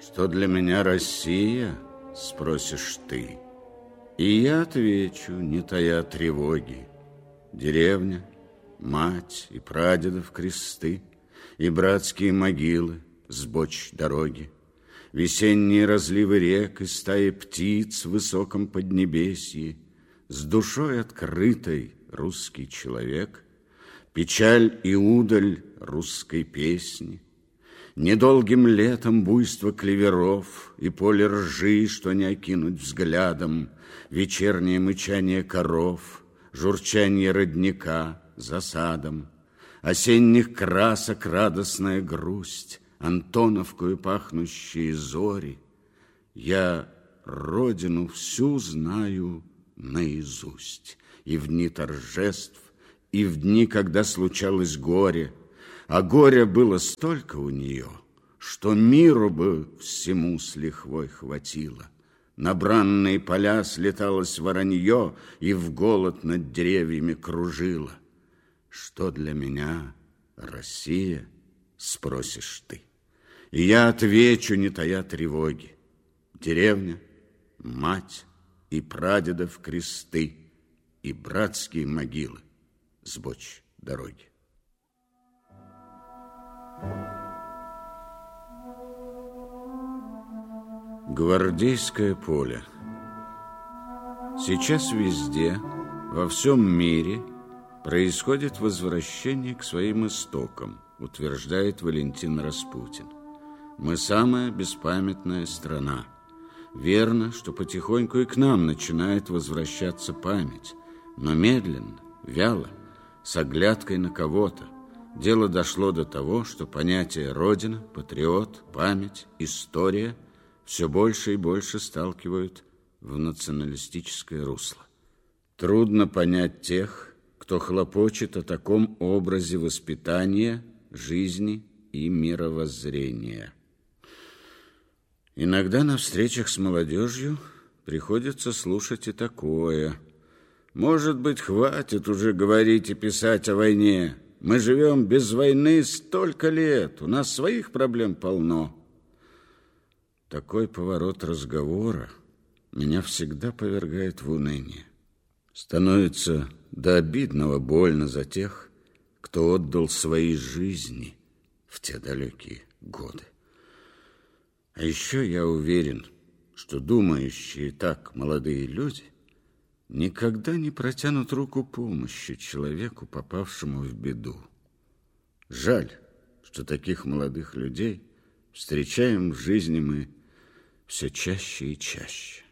Что для меня Россия, спросишь ты, и я отвечу, не тая тревоги. Деревня, мать и прадедов кресты, и братские могилы с боч дороги, весенние разливы рек и стаи птиц в высоком поднебесье, с душой открытой русский человек, печаль и удаль русской песни, недолгим летом буйство клеверов и поле ржи, что не окинуть взглядом, вечернее мычание коров, журчание родника за садом, осенних красок радостная грусть, Антоновкою пахнущие зори. Я родину всю знаю наизусть, и в дни торжеств, и в дни, когда случалось горе, а горя было столько у нее, что миру бы всему с лихвой хватило. На бранные поля слеталось воронье и в голод над деревьями кружило. Что для меня Россия, спросишь ты, и я отвечу, не тая тревоги. Деревня, мать и прадедов кресты, и братские могилы с боч дороги. Гвардейское поле. Сейчас везде, во всем мире, происходит возвращение к своим истокам, утверждает Валентин Распутин. Мы самая беспамятная страна. Верно, что потихоньку и к нам начинает возвращаться память, но медленно, вяло, с оглядкой на кого-то. Дело дошло до того, что понятия «родина», «патриот», «память», «история» все больше и больше сталкивают в националистическое русло. Трудно понять тех, кто хлопочет о таком образе воспитания, жизни и мировоззрения. Иногда на встречах с молодежью приходится слушать и такое. Может быть, хватит уже говорить и писать о войне. Мы живем без войны столько лет, у нас своих проблем полно. Такой поворот разговора меня всегда повергает в уныние. Становится до обидного больно за тех, кто отдал свои жизни в те далекие годы. А еще я уверен, что думающие так молодые люди никогда не протянут руку помощи человеку, попавшему в беду. Жаль, что таких молодых людей встречаем в жизни мы все чаще и чаще.